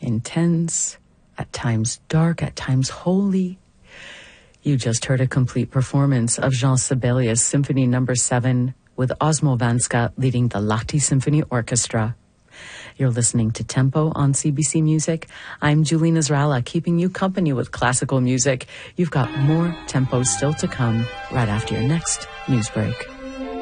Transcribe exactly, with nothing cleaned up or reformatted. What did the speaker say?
intense, at times dark, at times holy. You just heard a complete performance of Jean Sibelius' Symphony Number seven with Osmo Vanska leading the Lahti Symphony Orchestra. You're listening to Tempo on C B C Music. I'm Julie Nasrallah, keeping you company with classical music. You've got more Tempo still to come right after your next news break.